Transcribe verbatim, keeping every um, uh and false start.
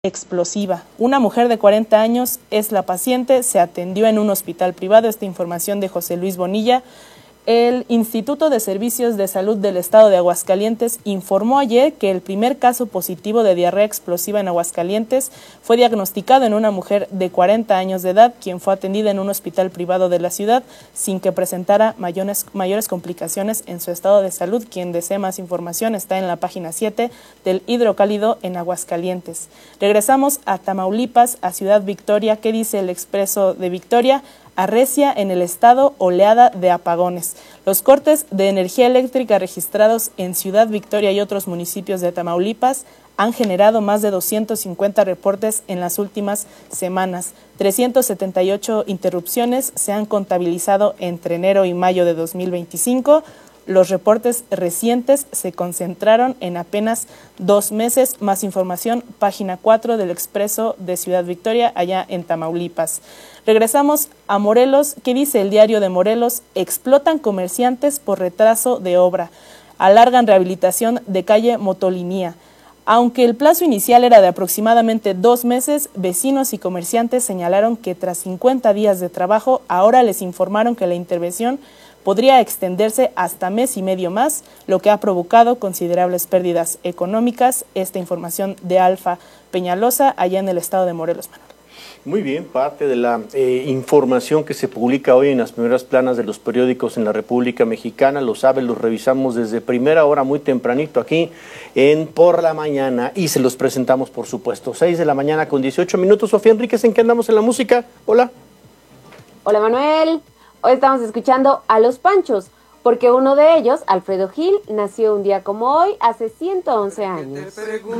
explosiva. Una mujer de cuarenta años es la paciente, se atendió en un hospital privado. Esta información de José Luis Bonilla. El Instituto de Servicios de Salud del Estado de Aguascalientes informó ayer que el primer caso positivo de diarrea explosiva en Aguascalientes fue diagnosticado en una mujer de cuarenta años de edad, quien fue atendida en un hospital privado de la ciudad sin que presentara mayores, mayores complicaciones en su estado de salud. Quien desee más información está en la página siete del Hidrocálido en Aguascalientes. Regresamos a Tamaulipas, a Ciudad Victoria. ¿Qué dice el Expreso de Victoria? Arrecia en el estado oleada de apagones. Los cortes de energía eléctrica registrados en Ciudad Victoria y otros municipios de Tamaulipas han generado más de doscientos cincuenta reportes en las últimas semanas. trescientas setenta y ocho interrupciones se han contabilizado entre enero y mayo de dos mil veinticinco. Los reportes recientes se concentraron en apenas dos meses. Más información, página cuatro del Expreso de Ciudad Victoria, allá en Tamaulipas. Regresamos a Morelos. ¿Qué dice el Diario de Morelos? Explotan comerciantes por retraso de obra. Alargan rehabilitación de calle Motolinía. Aunque el plazo inicial era de aproximadamente dos meses, vecinos y comerciantes señalaron que tras cincuenta días de trabajo, ahora les informaron que la intervención podría extenderse hasta mes y medio más, lo que ha provocado considerables pérdidas económicas. Esta información de Alfa Peñalosa, allá en el estado de Morelos, Manuel. Muy bien, parte de la eh, información que se publica hoy en las primeras planas de los periódicos en la República Mexicana, lo sabe, los revisamos desde primera hora, muy tempranito aquí en Por la Mañana, y se los presentamos, por supuesto, seis de la mañana con dieciocho minutos. Sofía Enríquez, ¿en qué andamos en la música? Hola. Hola, Manuel. Hoy estamos escuchando a Los Panchos, porque uno de ellos, Alfredo Gil, nació un día como hoy, hace ciento once años.